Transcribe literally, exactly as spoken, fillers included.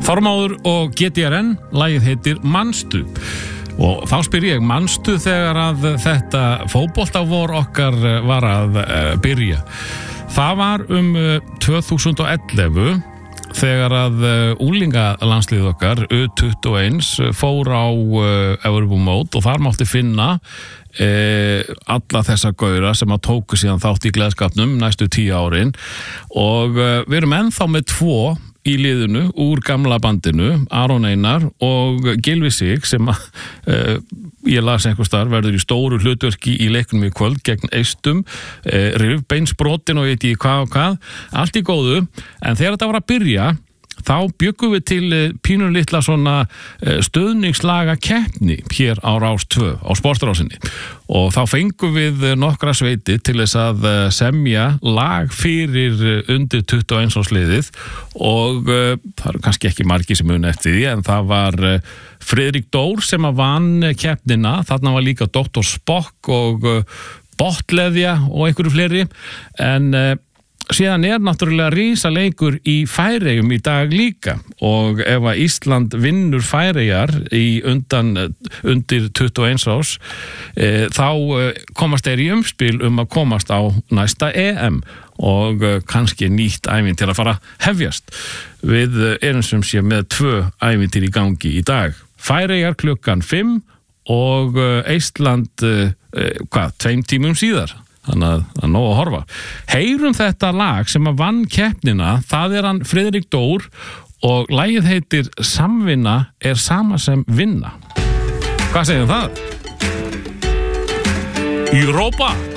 Þormáður og G T R N, lagið heitir Manstu. Og þá spyr ég, manstu þegar að þetta fótboltavor okkar var að uh, byrja? Það var um uh, tvö þúsund og ellefu þegar að uh, unglingalandslið okkar U tuttugu og eitt fór á uh, Evrópumót og þar mátti finna uh, alla þessa gauðra sem að tóku síðan þátt í gleðskapnum næstu tíu árin og uh, við erum ennþá með tvo í liðinu úr gamla bandinu, Aron Einar og Gylfi Sig sem að uh, ég las einhvers staðar verður í stóru hlutverki í leiknum í kvöld gegn Eistum, uh, rifbeinsbrotin og veit ég hvað og hvað, allt í góðu, en þegar þetta var að byrja þá byggum við til pínur litla svona stöðningslaga keppni hér á Rás tvö, á Sportrásinni og þá fengum við nokkra sveiti til þess að semja lag fyrir undir tuttugu og eins árs liðið og uh, það eru kannski ekki margir sem muni eftir því en það var uh, Friðrik Dór sem að vann keppnina, þarna var líka doktor Spock og uh, Botleðja og einhverju fleiri en uh, síðan er náttúrulega risaleikur í Færeyjum í dag líka og ef að Ísland vinnur Færeyjar í undan, undir tuttugu og eins árs e, þá e, komast þeir í umspil um að komast á næsta E M og e, kannski nýtt ævintýr að fara hefjast. Við erum sem sé með tvö ævintýr í gangi í dag. Færeyjar klukkan fimm og e, Ísland e, hvað, tveim tímum síðar. Þannig að það er nóg að horfa. Heyrum þetta lag sem að vann keppnina, það er hann Friðrik Dór og lagið heitir Samvinna er sama sem vinna. Hvað segir það? Europa!